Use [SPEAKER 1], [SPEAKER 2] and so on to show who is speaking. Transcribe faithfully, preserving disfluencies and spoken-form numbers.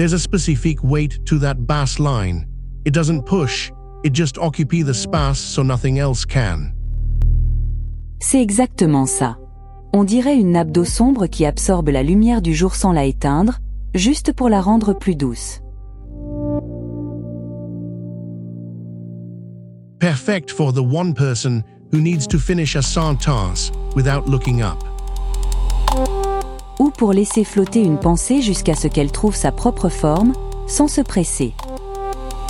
[SPEAKER 1] There's a specific weight to that bass line. It doesn't push, it just occupies the space so nothing else can.
[SPEAKER 2] C'est exactement ça. On dirait une nappe d'eau sombre qui absorbe la lumière du jour sans la éteindre, juste pour la rendre plus douce.
[SPEAKER 1] Perfect for the one person who needs to finish a sentence without looking up.
[SPEAKER 2] Ou pour laisser flotter une pensée jusqu'à ce qu'elle trouve sa propre forme, sans se presser.